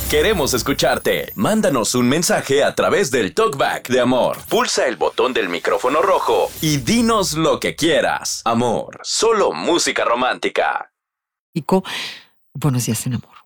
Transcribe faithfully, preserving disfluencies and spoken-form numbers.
Queremos escucharte. Mándanos un mensaje a través del Talkback de Amor. Pulsa el botón del micrófono rojo y dinos lo que quieras. Amor, solo música romántica. Buenos días en Amor.